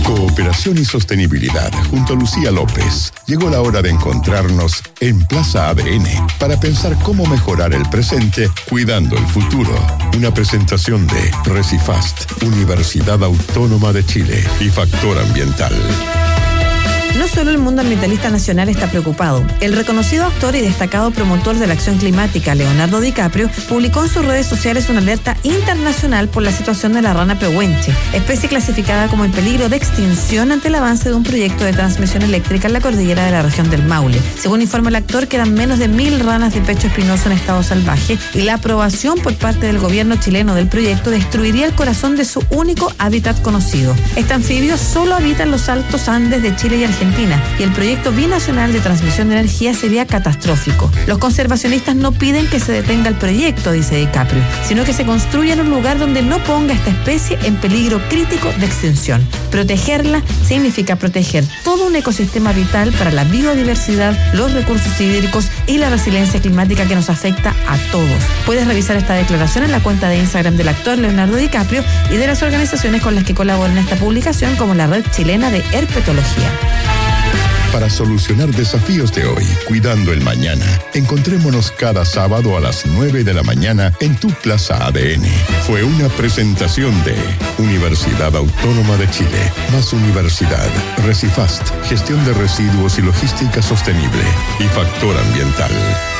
Cooperación y sostenibilidad junto a Lucía López. Llegó la hora de encontrarnos en Plaza ADN para pensar cómo mejorar el presente cuidando el futuro. Una presentación de Recifast, Universidad Autónoma de Chile y Factor Ambiental. No solo el mundo ambientalista nacional está preocupado. El reconocido actor y destacado promotor de la acción climática, Leonardo DiCaprio, publicó en sus redes sociales una alerta internacional por la situación de la rana pehuenche, especie clasificada como en peligro de extinción ante el avance de un proyecto de transmisión eléctrica en la cordillera de la región del Maule. Según informa el actor, quedan menos de 1.000 ranas de pecho espinoso en estado salvaje y la aprobación por parte del gobierno chileno del proyecto destruiría el corazón de su único hábitat conocido. Este anfibio solo habita en los altos Andes de Chile y Argentina, y el proyecto binacional de transmisión de energía sería catastrófico. Los conservacionistas no piden que se detenga el proyecto, dice DiCaprio, sino que se construya en un lugar donde no ponga esta especie en peligro crítico de extinción. Protegerla significa proteger todo un ecosistema vital para la biodiversidad, los recursos hídricos y la resiliencia climática que nos afecta a todos. Puedes revisar esta declaración en la cuenta de Instagram del actor Leonardo DiCaprio y de las organizaciones con las que colaboran en esta publicación, como la Red Chilena de Herpetología. Para solucionar desafíos de hoy, cuidando el mañana, encontrémonos cada sábado a las 9 de la mañana en tu Plaza ADN. Fue una presentación de Universidad Autónoma de Chile, más Universidad, Recifast, Gestión de Residuos y Logística Sostenible y Factor Ambiental.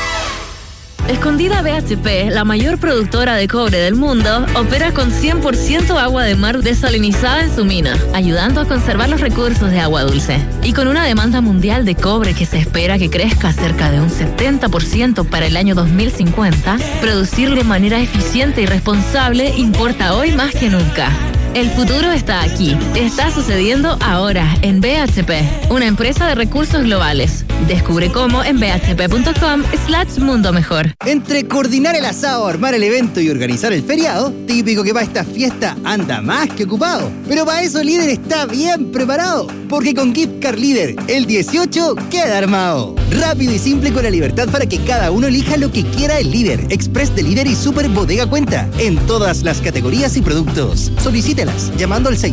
Escondida BHP, la mayor productora de cobre del mundo, opera con 100% agua de mar desalinizada en su mina, ayudando a conservar los recursos de agua dulce. Y con una demanda mundial de cobre que se espera que crezca cerca de un 70% para el año 2050, producir de manera eficiente y responsable importa hoy más que nunca. El futuro está aquí. Está sucediendo ahora en BHP, una empresa de recursos globales. Descubre cómo en bhp.com/mundo mejor. Entre coordinar el asado, armar el evento y organizar el feriado, típico que para esta fiesta anda más que ocupado. Pero para eso Líder está bien preparado, porque con Gift Card Líder, el 18 queda armado. Rápido y simple con la libertad para que cada uno elija lo que quiera el Líder, Express de Líder y Super Bodega Cuenta, en todas las categorías y productos. Solicítelas llamando al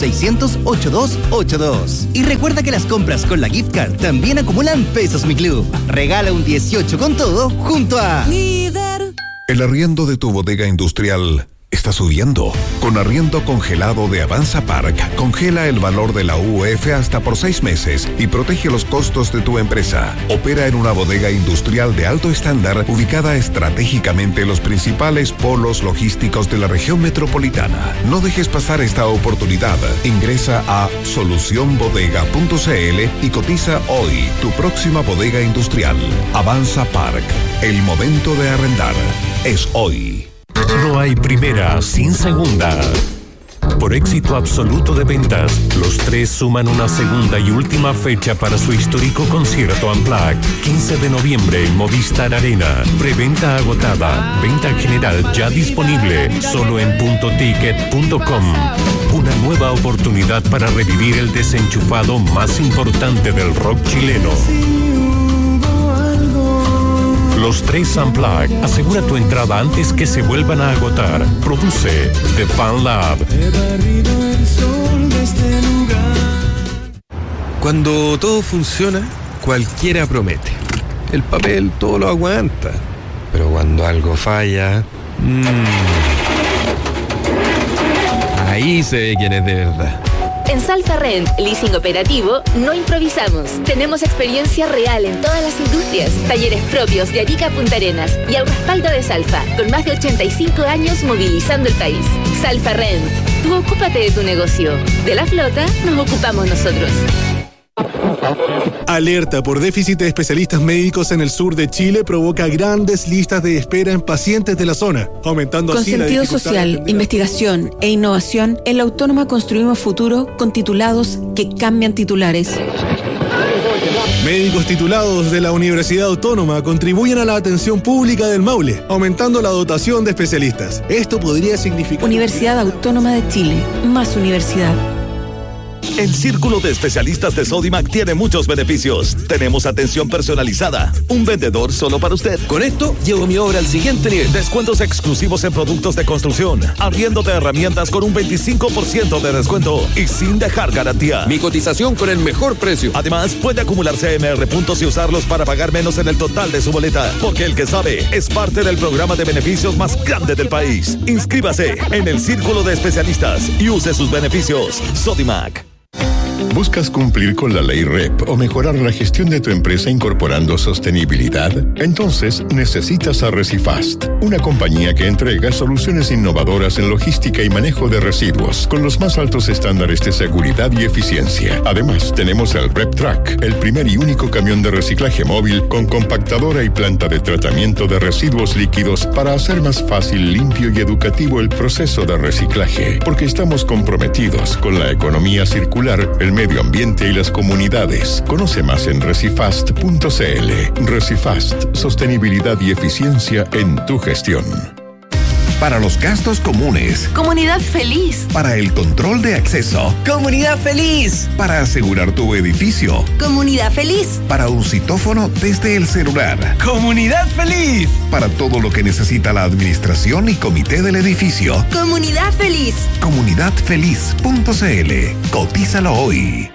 600-600-8282. Y recuerda que las compras con la Gift Card también acumulan pesos Mi Club. Regala un 18 con todo junto a Líder. El arriendo de tu bodega industrial está subiendo. Con arriendo congelado de Avanza Park, congela el valor de la UF hasta por 6 meses y protege los costos de tu empresa. Opera en una bodega industrial de alto estándar ubicada estratégicamente en los principales polos logísticos de la región metropolitana. No dejes pasar esta oportunidad. Ingresa a solucionbodega.cl y cotiza hoy tu próxima bodega industrial. Avanza Park. El momento de arrendar es hoy. No hay primera sin segunda. Por éxito absoluto de ventas, los Tres suman una segunda y última fecha para su histórico concierto Unplugged, 15 de noviembre en Movistar Arena. Preventa agotada, venta general ya disponible, solo en puntoticket.com. Una nueva oportunidad para revivir el desenchufado más importante del rock chileno. Los Tres Unplugged. Asegura tu entrada antes que se vuelvan a agotar. Produce The Fan Lab. Cuando todo funciona, cualquiera promete. El papel todo lo aguanta. Pero cuando algo falla... ahí se ve quién es de verdad. En Salfa Rent, leasing operativo, no improvisamos. Tenemos experiencia real en todas las industrias, talleres propios de Arica a Punta Arenas y al respaldo de Salfa, con más de 85 años movilizando el país. Salfa Rent, tú ocúpate de tu negocio. De la flota nos ocupamos nosotros. Alerta por déficit de especialistas médicos en el sur de Chile provoca grandes listas de espera en pacientes de la zona, aumentando con así la sentido dificultad social, investigación e innovación, en la Autónoma construimos futuro con titulados que cambian titulares. Médicos titulados de la Universidad Autónoma contribuyen a la atención pública del Maule, aumentando la dotación de especialistas. Esto podría significar... Universidad Autónoma de Chile, más universidad. El círculo de especialistas de Sodimac tiene muchos beneficios. Tenemos atención personalizada, un vendedor solo para usted. Con esto, llevo mi obra al siguiente nivel. Descuentos exclusivos en productos de construcción, arriendo de herramientas con un 25% de descuento y sin dejar garantía. Mi cotización con el mejor precio. Además, puede acumular CMR puntos y usarlos para pagar menos en el total de su boleta, porque el que sabe es parte del programa de beneficios más grande del país. Inscríbase en el círculo de especialistas y use sus beneficios. Sodimac. ¿Buscas cumplir con la ley REP o mejorar la gestión de tu empresa incorporando sostenibilidad? Entonces necesitas a Recifast, una compañía que entrega soluciones innovadoras en logística y manejo de residuos con los más altos estándares de seguridad y eficiencia. Además, tenemos el RepTrack, el primer y único camión de reciclaje móvil con compactadora y planta de tratamiento de residuos líquidos para hacer más fácil, limpio y educativo el proceso de reciclaje, porque estamos comprometidos con la economía circular, el medio ambiente y las comunidades. Conoce más en recifast.cl. Recifast, sostenibilidad y eficiencia en tu gestión. Para los gastos comunes. Comunidad feliz. Para el control de acceso. Comunidad feliz. Para asegurar tu edificio. Comunidad feliz. Para un citófono desde el celular. Comunidad feliz. Para todo lo que necesita la administración y comité del edificio. Comunidad feliz. Comunidadfeliz.cl. Cotízalo hoy.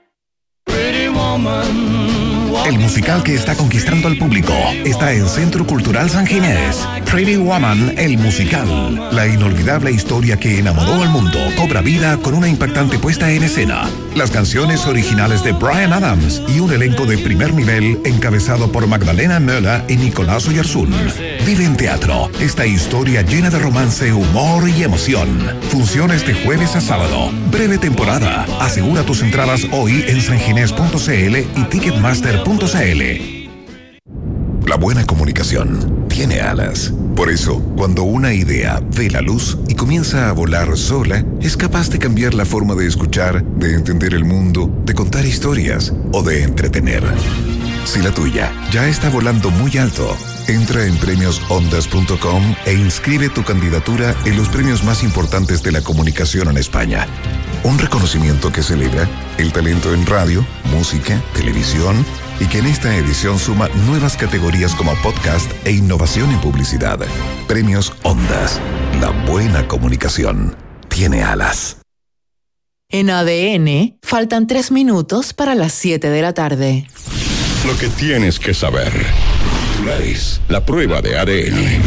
El musical que está conquistando al público está en Centro Cultural San Ginés. Pretty Woman, el musical. La inolvidable historia que enamoró al mundo cobra vida con una impactante puesta en escena. Las canciones originales de Bryan Adams y un elenco de primer nivel encabezado por Magdalena Möller y Nicolás Oyarzún. Vive en teatro esta historia llena de romance, humor y emoción. Funciones de jueves a sábado. Breve temporada. Asegura tus entradas hoy en sanginés.cl y ticketmaster.cl. La buena comunicación tiene alas. Por eso, cuando una idea ve la luz y comienza a volar sola, es capaz de cambiar la forma de escuchar, de entender el mundo, de contar historias o de entretener. Si la tuya ya está volando muy alto, entra en premiosondas.com e inscribe tu candidatura en los premios más importantes de la comunicación en España. Un reconocimiento que celebra el talento en radio, música, televisión y que en esta edición suma nuevas categorías como podcast e innovación en publicidad. Premios Ondas. La buena comunicación tiene alas. En ADN, faltan 3 minutos para las 7 de la tarde. Lo que tienes que saber. La prueba de ADN.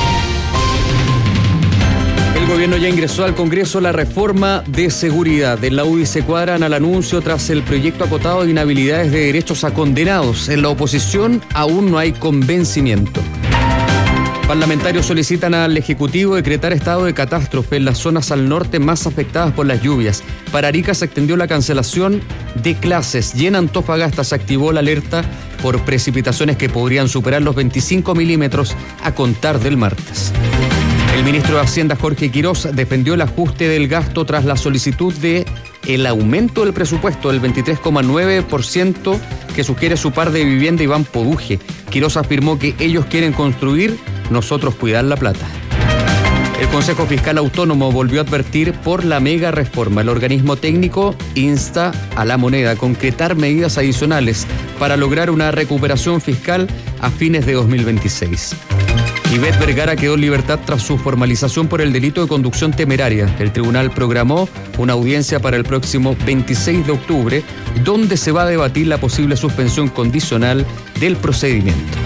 El gobierno ya ingresó al Congreso la reforma de seguridad. En la UDI se cuadran al anuncio tras el proyecto acotado de inhabilidades de derechos a condenados. En la oposición aún no hay convencimiento. Parlamentarios solicitan al Ejecutivo decretar estado de catástrofe en las zonas al norte más afectadas por las lluvias. Para Arica se extendió la cancelación de clases y en Antofagasta se activó la alerta por precipitaciones que podrían superar los 25 milímetros a contar del martes. El ministro de Hacienda, Jorge Quirós, defendió el ajuste del gasto tras la solicitud de el aumento del presupuesto del 23,9% que sugiere su par de vivienda Iván Poduje. Quirós afirmó que ellos quieren construir, nosotros cuidar la plata. El Consejo Fiscal Autónomo volvió a advertir por la mega reforma. El organismo técnico insta a la moneda a concretar medidas adicionales para lograr una recuperación fiscal a fines de 2026. Ivette Vergara quedó en libertad tras su formalización por el delito de conducción temeraria. El tribunal programó una audiencia para el próximo 26 de octubre, donde se va a debatir la posible suspensión condicional del procedimiento.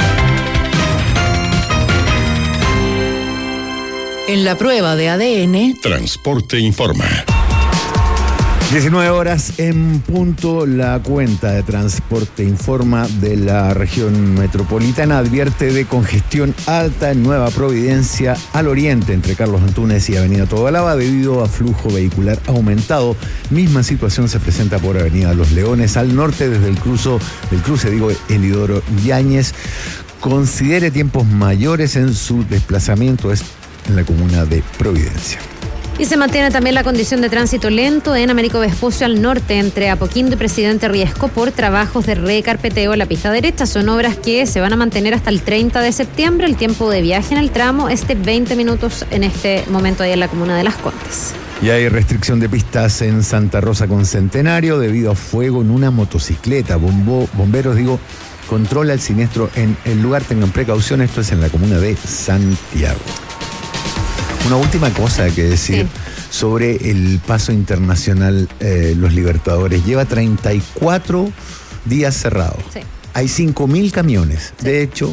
En la prueba de ADN, Transporte informa. 19 horas en punto. La cuenta de Transporte informa de la región metropolitana advierte de congestión alta en Nueva Providencia al oriente entre Carlos Antunes y Avenida Tobalaba debido a flujo vehicular aumentado. Misma situación se presenta por Avenida Los Leones al norte desde el cruce Elidoro Yáñez. Considere tiempos mayores en su desplazamiento en la comuna de Providencia. Y se mantiene también la condición de tránsito lento en Américo Vespucio al norte entre Apoquindo y Presidente Riesco por trabajos de recarpeteo en la pista derecha. Son obras que se van a mantener hasta el 30 de septiembre. El tiempo de viaje en el tramo es de 20 minutos en este momento ahí en la comuna de Las Condes. Y hay restricción de pistas en Santa Rosa con Centenario debido a fuego en una motocicleta. Bomberos, controla el siniestro en el lugar. Tengan precaución, esto es en la comuna de Santiago. Una última cosa que decir sobre el paso internacional Los Libertadores. Lleva 34 días cerrado. Sí. Hay 5.000 camiones. Sí. De hecho,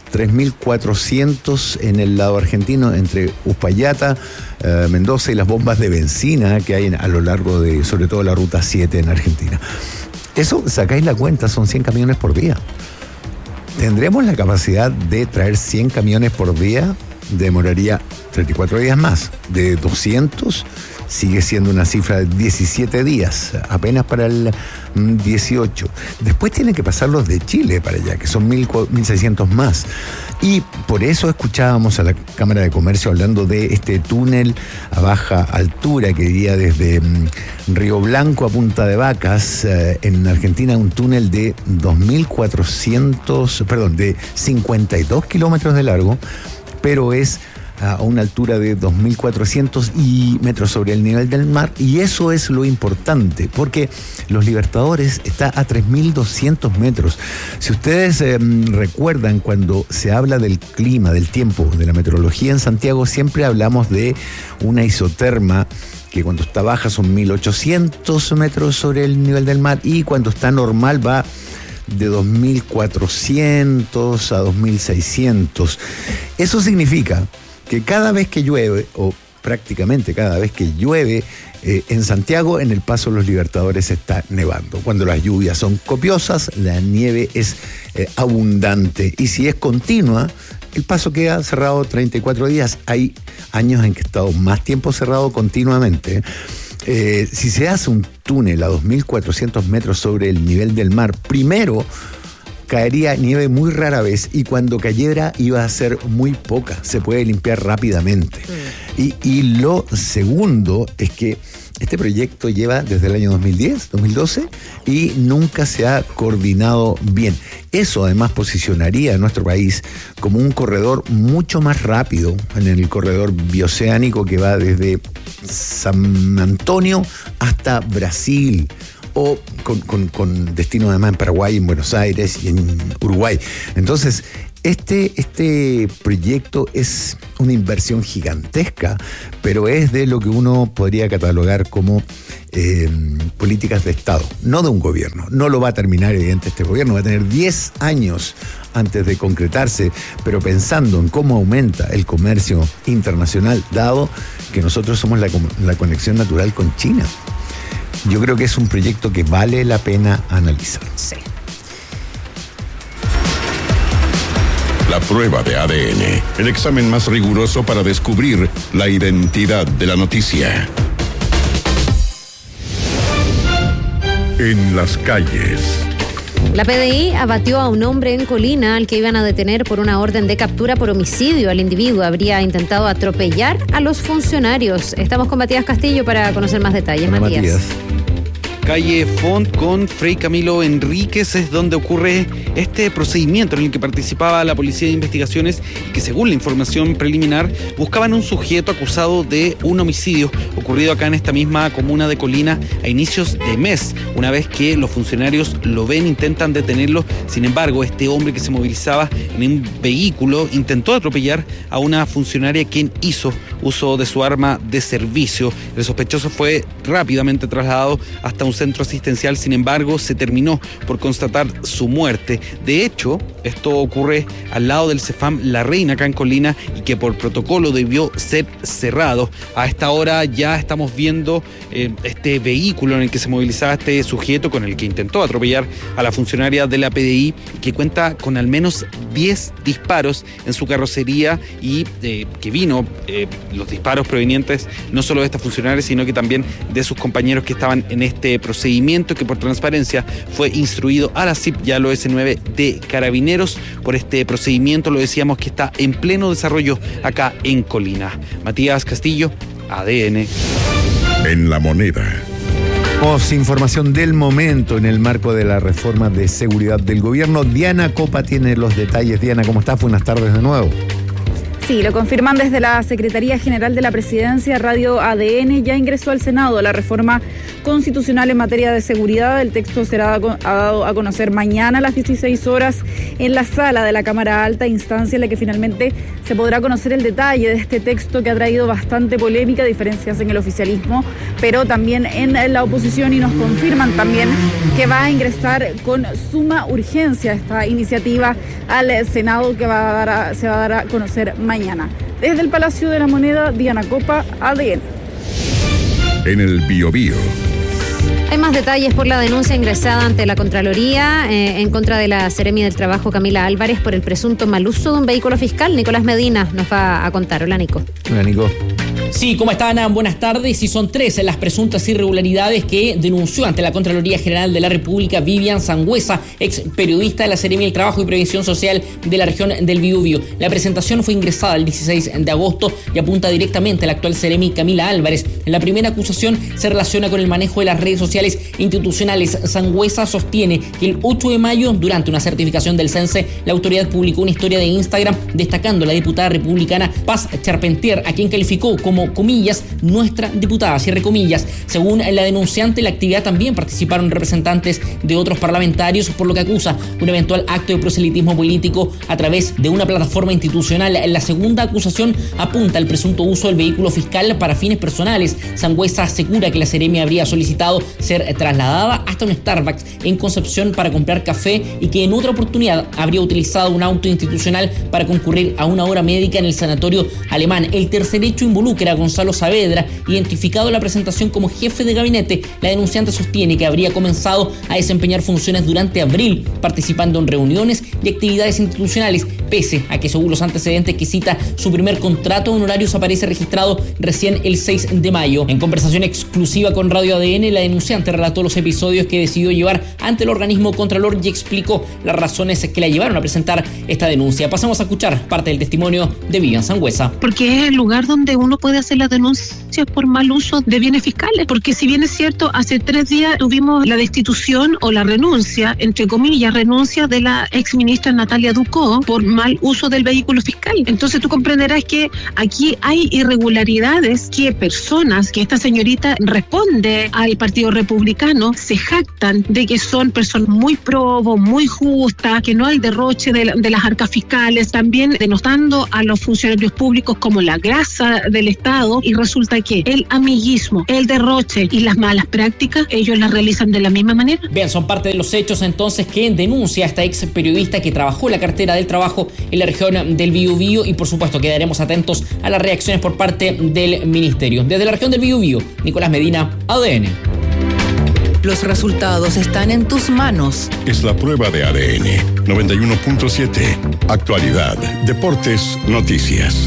3.400 en el lado argentino, entre Uspallata, Mendoza y las bombas de benzina que hay a lo largo de, sobre todo, la Ruta 7 en Argentina. Eso, sacáis la cuenta, son 100 camiones por día. ¿Tendremos la capacidad de traer 100 camiones por día? Demoraría 34 días más. De 200 sigue siendo una cifra de 17 días, apenas para el 18. Después tienen que pasar los de Chile para allá, que son 1.600 más. Y por eso escuchábamos a la Cámara de Comercio hablando de este túnel a baja altura que iría desde Río Blanco a Punta de Vacas, en Argentina, un túnel de 52 kilómetros de largo, pero es a una altura de 2.400 metros sobre el nivel del mar, y eso es lo importante, porque Los Libertadores está a 3.200 metros. Si ustedes recuerdan, cuando se habla del clima, del tiempo, de la meteorología en Santiago, siempre hablamos de una isoterma que cuando está baja son 1.800 metros sobre el nivel del mar, y cuando está normal va de 2.400 a 2.600. Eso significa que cada vez que llueve, o prácticamente cada vez que llueve en Santiago, en el Paso Los Libertadores está nevando. Cuando las lluvias son copiosas, la nieve es abundante, y si es continua, el paso queda cerrado 34 días. Hay años en que ha estado más tiempo cerrado continuamente. Si se hace un túnel a 2.400 metros sobre el nivel del mar, primero caería nieve muy rara vez, y cuando cayera iba a ser muy poca, se puede limpiar rápidamente. Y lo segundo es que este proyecto lleva desde el año 2010, 2012, y nunca se ha coordinado bien. Eso además posicionaría a nuestro país como un corredor mucho más rápido en el corredor bioceánico que va desde San Antonio hasta Brasil, o con destino además en Paraguay, en Buenos Aires y en Uruguay. Entonces, este proyecto es una inversión gigantesca, pero es de lo que uno podría catalogar como políticas de Estado, no de un gobierno. No lo va a terminar, evidentemente, este gobierno. Va a tener 10 años antes de concretarse, pero pensando en cómo aumenta el comercio internacional, dado que nosotros somos la conexión natural con China. Yo creo que es un proyecto que vale la pena analizar. Sí. La prueba de ADN, el examen más riguroso para descubrir la identidad de la noticia. En las calles. La PDI abatió a un hombre en Colina al que iban a detener por una orden de captura por homicidio. El individuo habría intentado atropellar a los funcionarios. Estamos con Matías Castillo para conocer más detalles. Hola, Matías. Calle Font con Frei Camilo Enríquez es donde ocurre este procedimiento en el que participaba la Policía de Investigaciones, que según la información preliminar buscaban un sujeto acusado de un homicidio ocurrido acá en esta misma comuna de Colina a inicios de mes. Una vez que los funcionarios lo ven, intentan detenerlo. Sin embargo, este hombre que se movilizaba en un vehículo intentó atropellar a una funcionaria, quien hizo uso de su arma de servicio. El sospechoso fue rápidamente trasladado hasta un centro asistencial. Sin embargo, se terminó por constatar su muerte. De hecho, esto ocurre al lado del Cefam La Reina, acá en Colina, y que por protocolo debió ser cerrado. A esta hora ya estamos viendo este vehículo en el que se movilizaba este sujeto, con el que intentó atropellar a la funcionaria de la PDI, que cuenta con al menos 10 disparos en su carrocería, y que vino los disparos provenientes no solo de esta funcionaria, sino que también de sus compañeros que estaban en este procedimiento, que por transparencia fue instruido a la CIP y al OS9 de Carabineros por este procedimiento. Lo decíamos que está en pleno desarrollo acá en Colina. Matías Castillo, ADN. En la moneda. Tenemos información del momento en el marco de la reforma de seguridad del gobierno. Diana Copa tiene los detalles. Diana, ¿cómo estás? Buenas tardes de nuevo. Sí, lo confirman desde la Secretaría General de la Presidencia. Radio ADN ya ingresó al Senado la reforma constitucional en materia de seguridad. El texto será dado a conocer mañana a las 16 horas en la sala de la Cámara Alta, instancia en la que finalmente se podrá conocer el detalle de este texto que ha traído bastante polémica, diferencias en el oficialismo, pero también en la oposición, y nos confirman también que va a ingresar con suma urgencia esta iniciativa al Senado, que se va a dar a conocer mañana. Desde el Palacio de la Moneda, Diana Copa, ADN. En el Biobío. Hay más detalles por la denuncia ingresada ante la Contraloría en contra de la Seremi del Trabajo, Camila Álvarez, por el presunto mal uso de un vehículo fiscal. Nicolás Medina nos va a contar. Hola, Nico. Hola, Nico. Sí, ¿cómo están? Buenas tardes. Y son 3 las presuntas irregularidades que denunció ante la Contraloría General de la República Vivian Sangüesa, ex periodista de la Seremi del Trabajo y Previsión Social de la región del Biobío. La presentación fue ingresada el 16 de agosto y apunta directamente a la actual Seremi Camila Álvarez. La primera acusación se relaciona con el manejo de las redes sociales institucionales. Sangüesa sostiene que el 8 de mayo, durante una certificación del CENSE, la autoridad publicó una historia de Instagram destacando a la diputada republicana Paz Charpentier, a quien calificó como, comillas, nuestra diputada, cierre comillas. Según la denunciante, la actividad también participaron representantes de otros parlamentarios, por lo que acusa un eventual acto de proselitismo político a través de una plataforma institucional. La segunda acusación apunta al presunto uso del vehículo fiscal para fines personales. Sangüesa asegura que la Seremi habría solicitado ser trasladada hasta un Starbucks en Concepción para comprar café y que en otra oportunidad habría utilizado un auto institucional para concurrir a una hora médica en el sanatorio alemán. El tercer hecho involucra a Gonzalo Saavedra, identificado en la presentación como jefe de gabinete. La denunciante sostiene que habría comenzado a desempeñar funciones durante abril, participando en reuniones y actividades institucionales, pese a que, según los antecedentes que cita su primer contrato de honorarios, aparece registrado recién el 6 de mayo. En conversación exclusiva con Radio ADN, la denunciante relató los episodios que decidió llevar ante el organismo contralor y explicó las razones que la llevaron a presentar esta denuncia. Pasamos a escuchar parte del testimonio de Vivian Sangüesa. Porque es el lugar donde uno puede hacer las denuncias por mal uso de bienes fiscales, porque si bien es cierto, hace 3 días tuvimos la destitución o la renuncia, entre comillas, renuncia de la exministra Natalia Ducó por mal uso del vehículo fiscal. Entonces tú comprenderás que aquí hay irregularidades que personas, que esta señorita responde al Partido Republicano, se jactan de que son personas muy probos, muy justas, que no hay derroche de las arcas fiscales, también denostando a los funcionarios públicos como la grasa del Estado, y resulta que el amiguismo, el derroche y las malas prácticas, ellos las realizan de la misma manera. Bien, son parte de los hechos entonces que denuncia esta ex periodista que trabajó en la cartera del trabajo en la región del Biobío, y por supuesto quedaremos atentos a las reacciones por parte del ministerio. Desde la región del Biobío, Nicolás Medina, ADN. Los resultados están en tus manos. Es la prueba de ADN 91.7. Actualidad, deportes, noticias.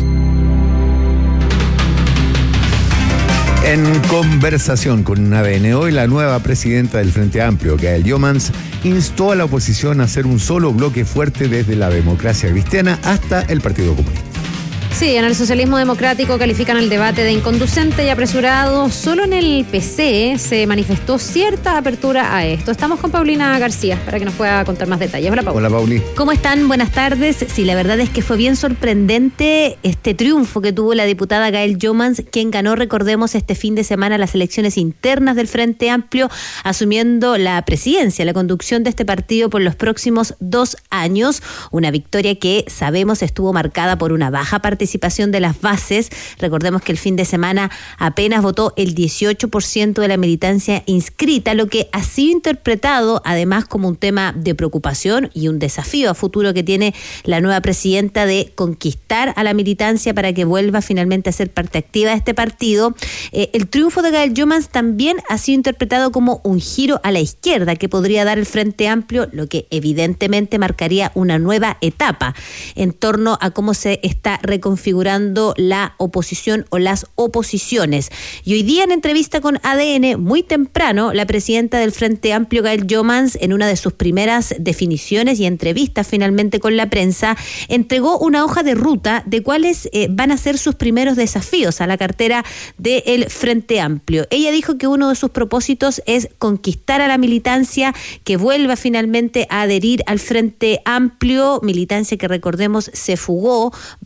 En conversación con ADN hoy, la nueva presidenta del Frente Amplio, Gael Jomans, instó a la oposición a hacer un solo bloque fuerte desde la democracia cristiana hasta el Partido Comunista. Sí, en el socialismo democrático califican el debate de inconducente y apresurado. Solo en el PC se manifestó cierta apertura a esto. Estamos con Paulina García para que nos pueda contar más detalles. Hola, Paula. Hola, Pauli. ¿Cómo están? Buenas tardes. Sí, la verdad es que fue bien sorprendente este triunfo que tuvo la diputada Gael Jomans, quien ganó, recordemos, este fin de semana las elecciones internas del Frente Amplio, asumiendo la presidencia, la conducción de este partido por los próximos 2 años. Una victoria que sabemos estuvo marcada por una baja participación de las bases. Recordemos que el fin de semana apenas votó el 18% de la militancia inscrita, lo que ha sido interpretado además como un tema de preocupación y un desafío a futuro que tiene la nueva presidenta de conquistar a la militancia para que vuelva finalmente a ser parte activa de este partido. El triunfo de Gael Jomans también ha sido interpretado como un giro a la izquierda que podría dar el Frente Amplio, lo que evidentemente marcaría una nueva etapa en torno a cómo se está reconfigurando la oposición o las oposiciones. Y hoy día, en entrevista con ADN, muy temprano, la presidenta del Frente Amplio, Gael Jomans, en una de sus primeras definiciones y entrevistas finalmente con la prensa, entregó una hoja de ruta de cuáles van a ser sus primeros desafíos a la cartera del Frente Amplio. Ella dijo que uno de sus propósitos es conquistar a la militancia, que vuelva finalmente a adherir al Frente Amplio, militancia que, recordemos, se fugó bajo la conducción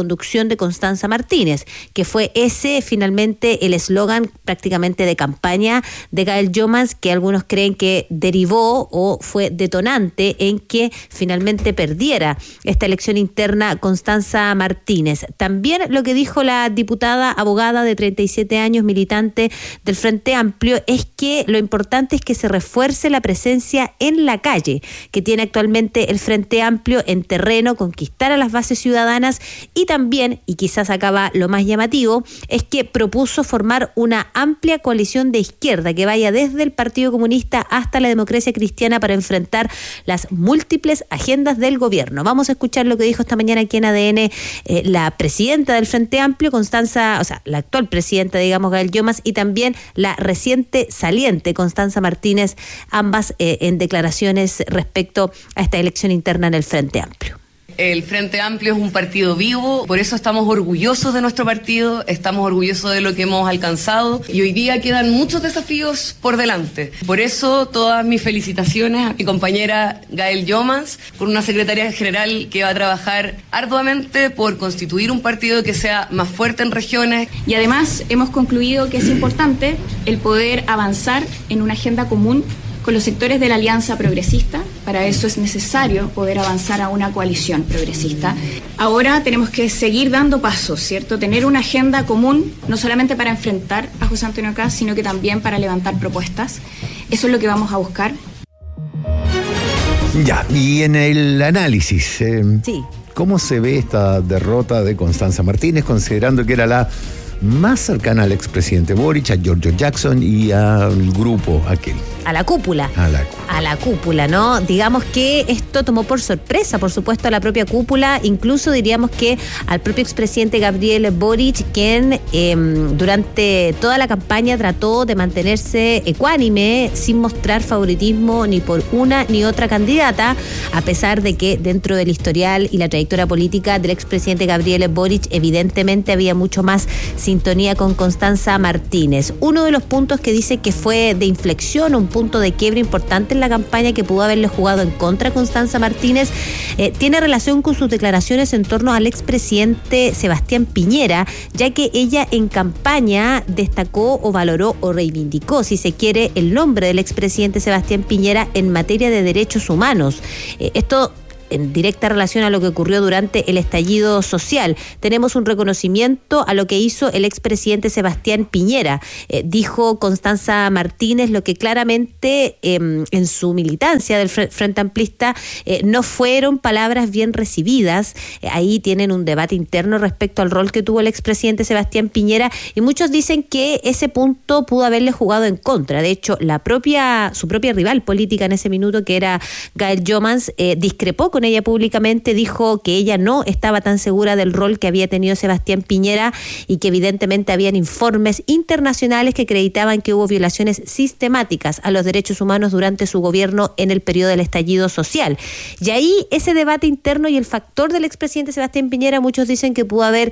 conducción de Constanza Martínez, que fue ese finalmente el eslogan prácticamente de campaña de Gael Jomans, que algunos creen que derivó o fue detonante en que finalmente perdiera esta elección interna Constanza Martínez. También lo que dijo la diputada abogada de 37 años, militante del Frente Amplio, es que lo importante es que se refuerce la presencia en la calle que tiene actualmente el Frente Amplio en terreno, conquistar a las bases ciudadanas, y también, y quizás acaba lo más llamativo, es que propuso formar una amplia coalición de izquierda que vaya desde el Partido Comunista hasta la Democracia Cristiana para enfrentar las múltiples agendas del gobierno. Vamos a escuchar lo que dijo esta mañana aquí en ADN la presidenta del Frente Amplio, Constanza, o sea, la actual presidenta, digamos, Gael Jomans, y también la reciente saliente Constanza Martínez, ambas en declaraciones respecto a esta elección interna en el Frente Amplio. El Frente Amplio es un partido vivo, por eso estamos orgullosos de nuestro partido, estamos orgullosos de lo que hemos alcanzado y hoy día quedan muchos desafíos por delante. Por eso todas mis felicitaciones a mi compañera Gael Jomans por una secretaria general que va a trabajar arduamente por constituir un partido que sea más fuerte en regiones. Y además hemos concluido que es importante el poder avanzar en una agenda común con los sectores de la Alianza Progresista. Para eso es necesario poder avanzar a una coalición progresista. Ahora tenemos que seguir dando pasos, ¿cierto? Tener una agenda común, no solamente para enfrentar a José Antonio Kast, sino que también para levantar propuestas. Eso es lo que vamos a buscar. Ya, y en el análisis, sí. ¿Cómo se ve esta derrota de Constanza Martínez, considerando que era la más cercana al expresidente Boric, a Giorgio Jackson y al grupo aquel? A la cúpula. A la cúpula, ¿no? Digamos que esto tomó por sorpresa, por supuesto, a la propia cúpula, incluso diríamos que al propio expresidente Gabriel Boric, quien durante toda la campaña trató de mantenerse ecuánime, sin mostrar favoritismo ni por una ni otra candidata, a pesar de que dentro del historial y la trayectoria política del expresidente Gabriel Boric, evidentemente había mucho más sintonía con Constanza Martínez. Uno de los puntos que dice que fue de inflexión, un punto de quiebre importante en la campaña que pudo haberle jugado en contra a Constanza Martínez, tiene relación con sus declaraciones en torno al expresidente Sebastián Piñera, ya que ella en campaña destacó o valoró o reivindicó, si se quiere, el nombre del expresidente Sebastián Piñera en materia de derechos humanos. Esto en directa relación a lo que ocurrió durante el estallido social. Tenemos un reconocimiento a lo que hizo el expresidente Sebastián Piñera. Dijo Constanza Martínez lo que claramente en su militancia del Frente Amplista no fueron palabras bien recibidas. Ahí tienen un debate interno respecto al rol que tuvo el expresidente Sebastián Piñera y muchos dicen que ese punto pudo haberle jugado en contra. De hecho, su propia rival política en ese minuto, que era Gael Jomans, discrepó con ella públicamente, dijo que ella no estaba tan segura del rol que había tenido Sebastián Piñera y que evidentemente habían informes internacionales que acreditaban que hubo violaciones sistemáticas a los derechos humanos durante su gobierno en el periodo del estallido social. Y ahí ese debate interno y el factor del expresidente Sebastián Piñera, muchos dicen que pudo haber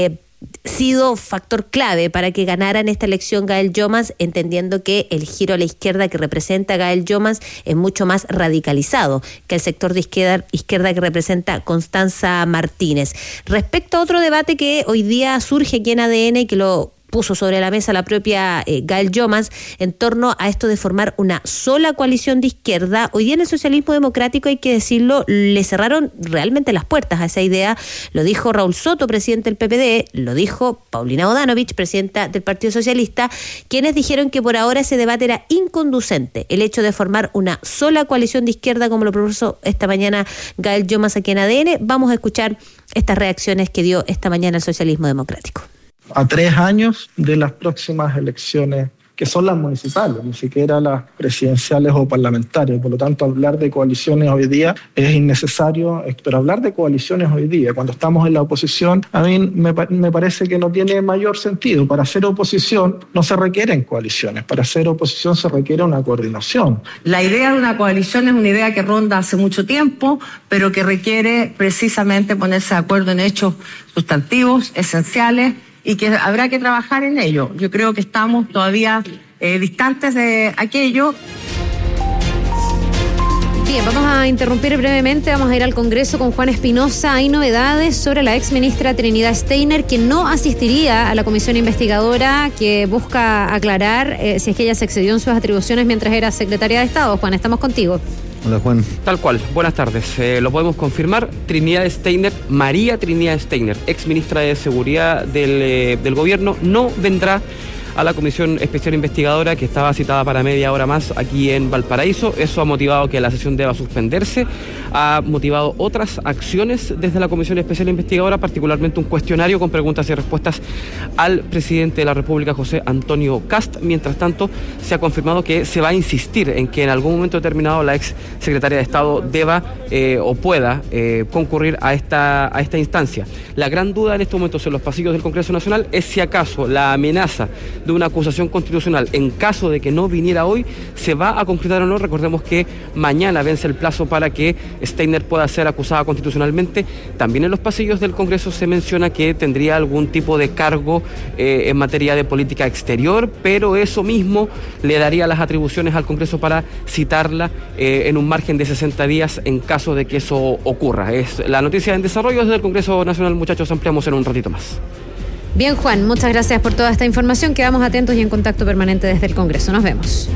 sido factor clave para que ganara en esta elección Gael Jomans, entendiendo que el giro a la izquierda que representa Gael Jomans es mucho más radicalizado que el sector de izquierda que representa Constanza Martínez. Respecto a otro debate que hoy día surge aquí en ADN y que lo puso sobre la mesa la propia Gael Jomans en torno a esto de formar una sola coalición de izquierda. Hoy día en el socialismo democrático, hay que decirlo, le cerraron realmente las puertas a esa idea. Lo dijo Raúl Soto, presidente del PPD, lo dijo Paulina Bodanovich, presidenta del Partido Socialista, quienes dijeron que por ahora ese debate era inconducente, el hecho de formar una sola coalición de izquierda, como lo propuso esta mañana Gael Jomans aquí en ADN. Vamos a escuchar estas reacciones que dio esta mañana el socialismo democrático. A 3 años de las próximas elecciones, que son las municipales, ni siquiera las presidenciales o parlamentarias. Por lo tanto, hablar de coaliciones hoy día es innecesario, pero hablar de coaliciones hoy día, cuando estamos en la oposición, a mí me parece que no tiene mayor sentido. Para hacer oposición no se requieren coaliciones, para hacer oposición se requiere una coordinación. La idea de una coalición es una idea que ronda hace mucho tiempo, pero que requiere precisamente ponerse de acuerdo en hechos sustantivos, esenciales, y que habrá que trabajar en ello. Yo creo que estamos todavía distantes de aquello. Bien, vamos a interrumpir brevemente, vamos a ir al Congreso con Juan Espinosa. Hay novedades sobre la exministra Trinidad Steiner, que no asistiría a la comisión investigadora que busca aclarar si es que ella se excedió en sus atribuciones mientras era secretaria de Estado. Juan, estamos contigo. Hola, Juan. Tal cual, buenas tardes. Lo podemos confirmar. Trinidad Steiner, María Trinidad Steiner, exministra de Seguridad del gobierno, no vendrá a la Comisión Especial Investigadora que estaba citada para media hora más aquí en Valparaíso. Eso ha motivado que la sesión deba suspenderse, ha motivado otras acciones desde la Comisión Especial Investigadora, particularmente un cuestionario con preguntas y respuestas al presidente de la República, José Antonio Kast. Mientras tanto, se ha confirmado que se va a insistir en que en algún momento determinado la ex secretaria de Estado deba o pueda concurrir a esta instancia. La gran duda en estos momentos en los pasillos del Congreso Nacional es si acaso la amenaza de una acusación constitucional, en caso de que no viniera hoy, se va a concretar o no. Recordemos que mañana vence el plazo para que Steiner pueda ser acusada constitucionalmente. También en los pasillos del Congreso se menciona que tendría algún tipo de cargo en materia de política exterior, pero eso mismo le daría las atribuciones al Congreso para citarla en un margen de 60 días en caso de que eso ocurra. Es la noticia en desarrollo desde el Congreso Nacional. Muchachos, ampliamos en un ratito más. Bien, Juan, muchas gracias por toda esta información. Quedamos atentos y en contacto permanente desde el Congreso. Nos vemos.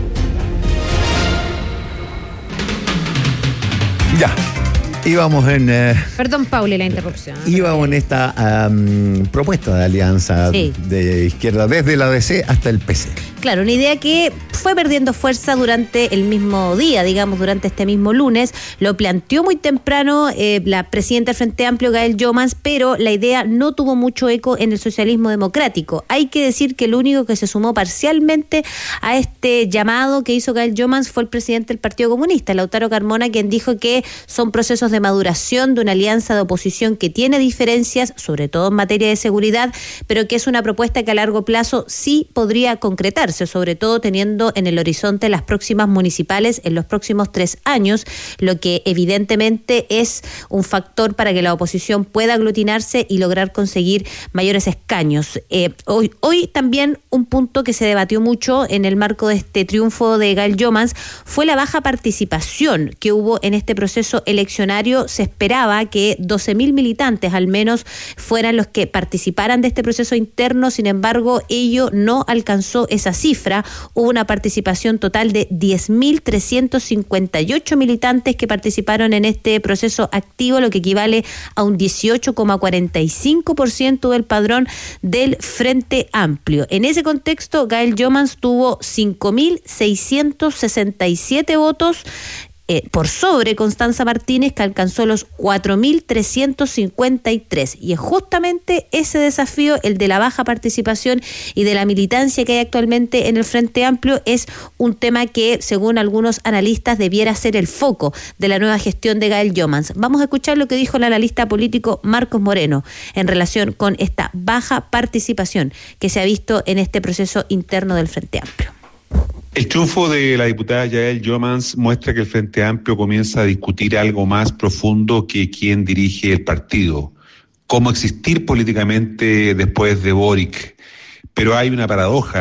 Ya. Íbamos en... Perdón, Pauli, la interrupción. Íbamos en esta propuesta de alianza de izquierda, desde la DC hasta el PC. Claro, una idea que fue perdiendo fuerza durante el mismo día, digamos, durante este mismo lunes. Lo planteó muy temprano la presidenta del Frente Amplio, Gael Jomans, pero la idea no tuvo mucho eco en el socialismo democrático. Hay que decir que el único que se sumó parcialmente a este llamado que hizo Gael Jomans fue el presidente del Partido Comunista, Lautaro Carmona, quien dijo que son procesos de maduración de una alianza de oposición que tiene diferencias, sobre todo en materia de seguridad, pero que es una propuesta que a largo plazo sí podría concretarse, sobre todo teniendo en el horizonte las próximas municipales en los próximos 3 años, lo que evidentemente es un factor para que la oposición pueda aglutinarse y lograr conseguir mayores escaños. Hoy también un punto que se debatió mucho en el marco de este triunfo de Gael Jomans fue la baja participación que hubo en este proceso eleccionario. Se esperaba que 12.000 militantes al menos fueran los que participaran de este proceso interno, sin embargo, ello no alcanzó esa cifra. Hubo una participación total de 10.358 militantes que participaron en este proceso activo, lo que equivale a un 18,45% del padrón del Frente Amplio. En ese contexto, Gael Jomans tuvo 5.667 votos, por sobre Constanza Martínez, que alcanzó los 4.353. Y es justamente ese desafío, el de la baja participación y de la militancia que hay actualmente en el Frente Amplio, es un tema que, según algunos analistas, debiera ser el foco de la nueva gestión de Gael Jomans. Vamos a escuchar lo que dijo el analista político Marcos Moreno en relación con esta baja participación que se ha visto en este proceso interno del Frente Amplio. El triunfo de la diputada Gael Jomans muestra que el Frente Amplio comienza a discutir algo más profundo que quién dirige el partido, cómo existir políticamente después de Boric. Pero hay una paradoja.